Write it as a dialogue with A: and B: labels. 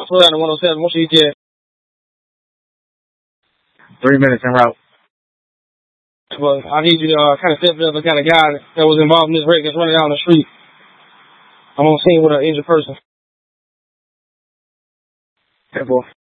A: slow down to 107. What's your ETA?
B: 3 minutes en route.
A: But I need you to kind of step up the kind of guy that was involved in this wreck that's running down the street. I'm on scene with an injured person.
B: Okay, boy.